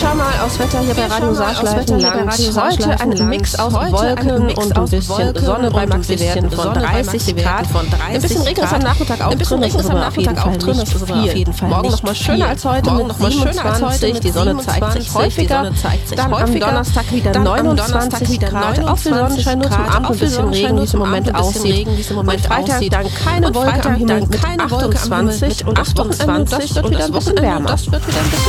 schau mal aufs Wetter hier bei Radio Saarschleifenland. Heute ein Mix aus Wolken und ein bisschen Sonne bei Maxi-Werten von 30 Grad. Ein bisschen Regen ist am Nachmittag auch drin, das ist aber auf jeden Fall. Morgen noch mal schöner als heute mit 27. Die Sonne zeigt sich häufiger. Dann am Donnerstag wieder 29 Grad. Auch viel Sonnenschein, nur zum Abend ein bisschen Regen, wie es im Moment aussieht. Und Freitag dann keine Wolke am Himmel mit 28 und das Wochenende, das wird wieder ein bisschen wärmer.